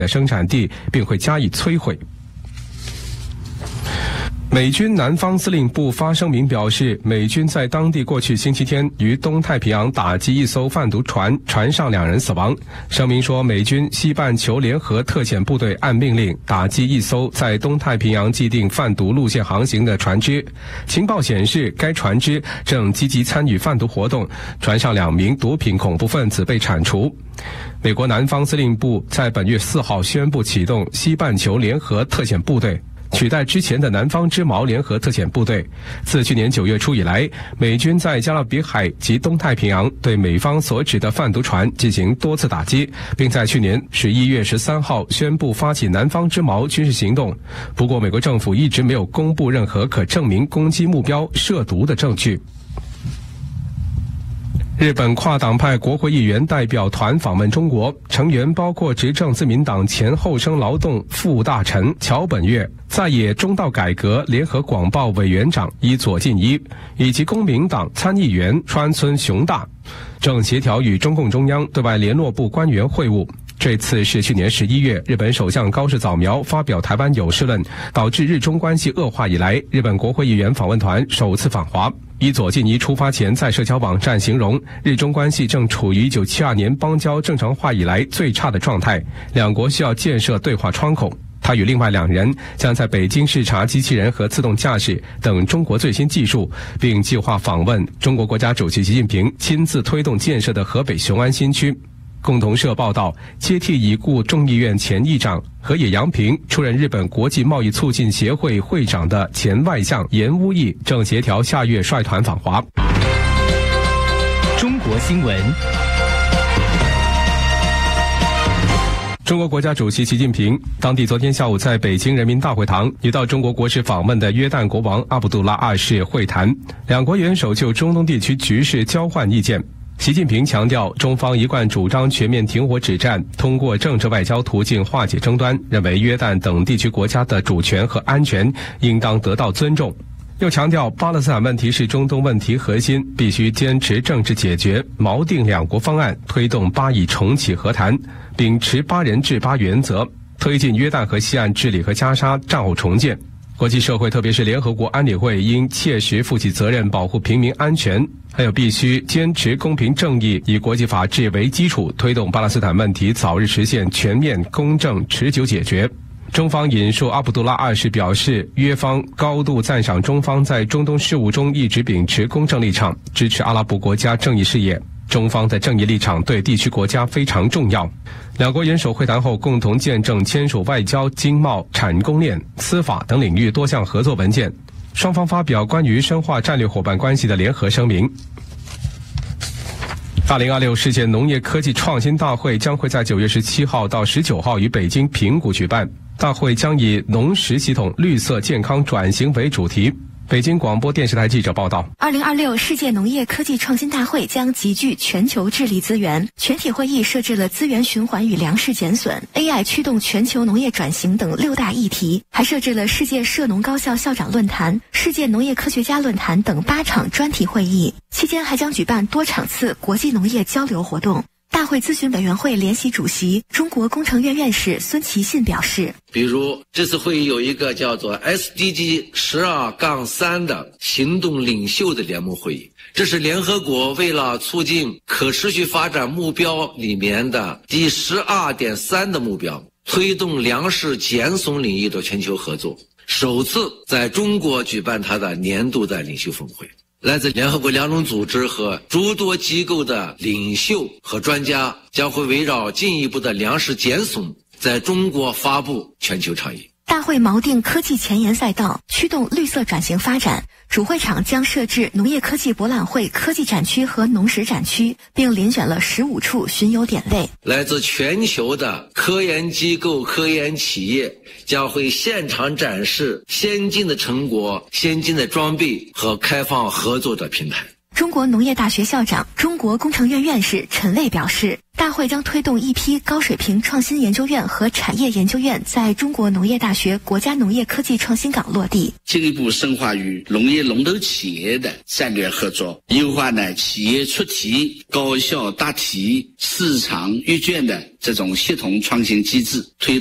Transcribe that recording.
的生产地，并会加以摧毁。美军南方司令部发声明表示，美军在当地过去星期天于东太平洋打击一艘贩毒船，船上2人死亡。声明说，美军西半球联合特遣部队按命令打击一艘在东太平洋既定贩毒路线航行的船只。情报显示，该船只正积极参与贩毒活动，船上2名毒品恐怖分子被铲除。美国南方司令部在本月4号宣布启动西半球联合特遣部队，取代之前的南方之矛联合特遣部队。自去年9月初以来，美军在加勒比海及东太平洋对美方所指的贩毒船进行多次打击，并在去年11月13号宣布发起南方之矛军事行动。不过，美国政府一直没有公布任何可证明攻击目标涉毒的证据。日本跨党派国会议员代表团访问中国，成员包括执政自民党前厚生劳动副大臣桥本月、在野中道改革联合广报委员长伊佐进一，以及公民党参议员川村雄大，正协调与中共中央对外联络部官员会晤。这次是去年11月日本首相高市早苗发表台湾有事论，导致日中关系恶化以来，日本国会议员访问团首次访华。伊佐进一出发前在社交网站形容，日中关系正处于1972年邦交正常化以来最差的状态，两国需要建设对话窗口。他与另外2人将在北京视察机器人和自动驾驶等中国最新技术，并计划访问中国国家主席习近平亲自推动建设的河北雄安新区。共同社报道，接替已故众议院前议长河野洋平出任日本国际贸易促进协会会长的前外相岩屋义正协调下月率团访华。 中国新闻。 中国国家主席习近平当地昨天下午在北京人民大会堂与到中国国事访问的约旦国王阿卜杜拉2世会谈，两国元首就中东地区局势交换意见。习近平强调，中方一贯主张全面停火止战，通过政治外交途径化解争端，认为约旦等地区国家的主权和安全应当得到尊重。又强调，巴勒斯坦问题是中东问题核心，必须坚持政治解决，锚定2国方案，推动巴以重启和谈，秉持8人治8原则，推进约旦河西岸治理和加沙战后重建。国际社会特别是联合国安理会应切实负起责任，保护平民安全，还有必须坚持公平正义，以国际法治为基础，推动巴勒斯坦问题早日实现全面、公正、持久解决。中方引述阿卜杜拉2世表示，约方高度赞赏中方在中东事务中一直秉持公正立场，支持阿拉伯国家正义事业。中方的正义立场对地区国家非常重要。两国元首会谈后共同见证签署外交、经贸、产供链、司法等领域多项合作文件，双方发表关于深化战略伙伴关系的联合声明。2026世界农业科技创新大会将会在9月17号到19号于北京平谷举办，大会将以农食系统绿色健康转型为主题。北京广播电视台记者报道 ，2026世界农业科技创新大会将集聚全球智力资源，全体会议设置了资源循环与粮食减损、AI 驱动全球农业转型等6大议题，还设置了世界涉农高校校长论坛、世界农业科学家论坛等8场专题会议，期间还将举办多场次国际农业交流活动。大会咨询委员会联席主席、中国工程院院士孙其信表示， 比如这次会议有一个叫做 SDG 12-3的行动领袖的联盟会议，这是联合国为了促进可持续发展目标里面的第12.3的目标，推动粮食减损领域的全球合作，首次在中国举办它的年度的领袖峰会。来自联合国粮农组织和诸多机构的领袖和专家将会围绕进一步的粮食减损，在中国发布全球倡议。 大会锚定科技前沿赛道，驱动绿色转型发展。主会场将设置农业科技博览会科技展区和农食展区，并遴选了15处巡游点位。 来自全球的科研机构、科研企业将会现场展示先进的成果、先进的装备和开放合作的平台。 中国农业大学校长、中国工程院院士陈蔚表示，大会将推动一批高水平创新研究院和产业研究院在中国农业大学国家农业科技创新港落地， 进一步深化与农业龙头企业的战略合作，优化企业出题、高效答题、市场阅卷的这种系统创新机制，推